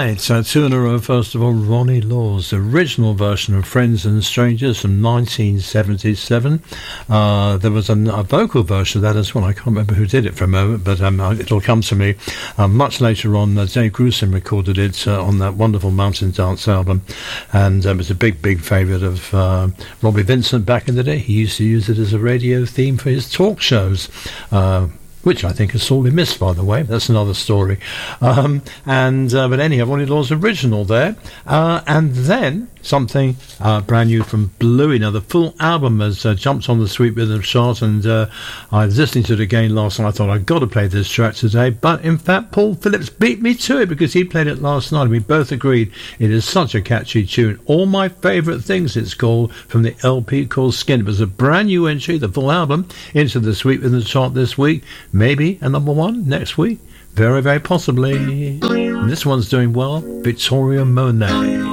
Right, two in a row. First of all, Ronnie Law's original version of Friends and Strangers from 1977. There was a vocal version of that as well. I can't remember who did it for a moment, but it'll come to me. Much later on, Dave Grusin recorded it on that wonderful Mountain Dance album, and it was a big favourite of Robbie Vincent back in the day. He used to use it as a radio theme for his talk shows, which I think is sorely missed, by the way. That's another story. But anyhow, Ronnie Law's original there. And then something brand new from Bluey. Now, the full album has jumped on the Sweet Rhythm chart, and I was listening to it again last night. I thought, I've got to play this track today. But, in fact, Paul Phillips beat me to it because he played it last night. We both agreed it is such a catchy tune. All My Favourite Things, it's called, from the LP called Skin. It was a brand new entry, the full album, into the Sweet Rhythm chart this week. Maybe a number one next week. Very, very possibly. And this one's doing well. Victoria Monet.